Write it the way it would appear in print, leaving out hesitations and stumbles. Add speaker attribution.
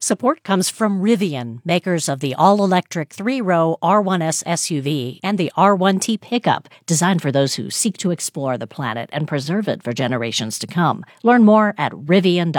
Speaker 1: Support comes from Rivian, makers of the all-electric 3-row R1S SUV and the R1T pickup, designed for those who seek to explore the planet and preserve it for generations to come. Learn more at Rivian.com.